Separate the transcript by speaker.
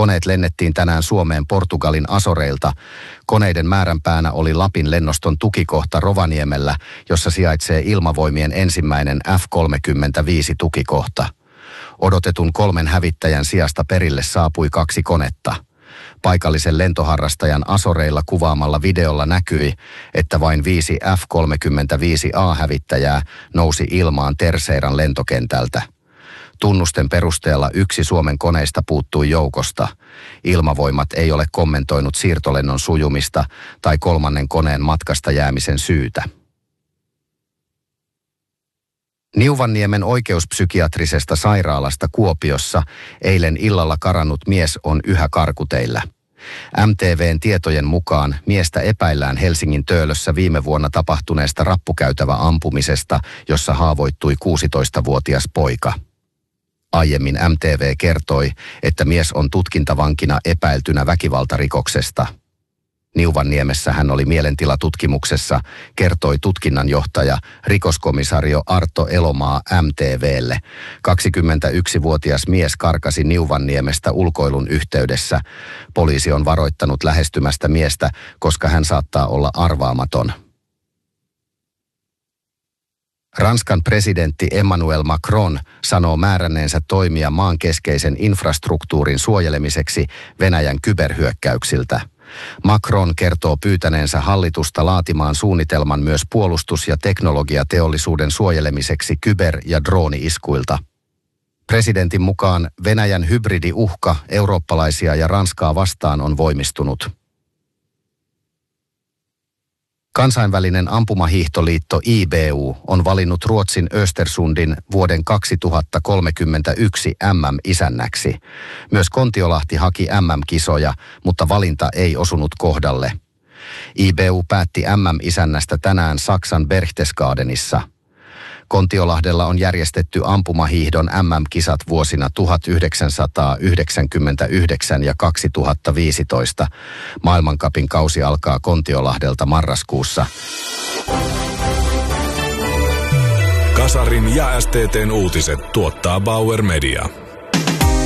Speaker 1: Koneet lennettiin tänään Suomeen Portugalin Azoreilta. Koneiden määränpäänä oli Lapin lennoston tukikohta Rovaniemellä, jossa sijaitsee Ilmavoimien ensimmäinen F-35-tukikohta. Odotetun 3 hävittäjän sijasta perille saapui 2 konetta. Paikallisen lentoharrastajan Azoreilla kuvaamalla videolla näkyi, että vain 5 F-35A-hävittäjää nousi ilmaan Terseiran lentokentältä. Tunnusten perusteella 1 Suomen koneista puuttui joukosta. Ilmavoimat ei ole kommentoinut siirtolennon sujumista tai 3. koneen matkasta jäämisen syytä. Niuvanniemen oikeuspsykiatrisesta sairaalasta Kuopiossa eilen illalla karannut mies on yhä karkuteillä. MTV:n tietojen mukaan miestä epäillään Helsingin Töölössä viime vuonna tapahtuneesta rappukäytävä ampumisesta, jossa haavoittui 16-vuotias poika. Aiemmin MTV kertoi, että mies on tutkintavankina epäiltynä väkivaltarikoksesta. Niuvanniemessä hän oli mielentilatutkimuksessa, kertoi tutkinnanjohtaja, rikoskomisario Arto Elomaa MTV:lle. 21-vuotias mies karkasi Niuvanniemestä ulkoilun yhteydessä. Poliisi on varoittanut lähestymästä miestä, koska hän saattaa olla arvaamaton. Ranskan presidentti Emmanuel Macron sanoo määränneensä toimia maan keskeisen infrastruktuurin suojelemiseksi Venäjän kyberhyökkäyksiltä. Macron kertoo pyytäneensä hallitusta laatimaan suunnitelman myös puolustus- ja teknologiateollisuuden suojelemiseksi kyber- ja drooni-iskuilta. Presidentin mukaan Venäjän hybridiuhka eurooppalaisia ja Ranskaa vastaan on voimistunut. Kansainvälinen ampumahiihtoliitto IBU on valinnut Ruotsin Östersundin vuoden 2031 MM-isännäksi. Myös Kontiolahti haki MM-kisoja, mutta valinta ei osunut kohdalle. IBU päätti MM-isännästä tänään Saksan Berchtesgadenissa. Kontiolahdella on järjestetty ampumahiihdon MM-kisat vuosina 1999 ja 2015. Maailmancupin kausi alkaa Kontiolahdelta marraskuussa.
Speaker 2: Kasarin ja STT:n uutiset tuottaa Bauer Media.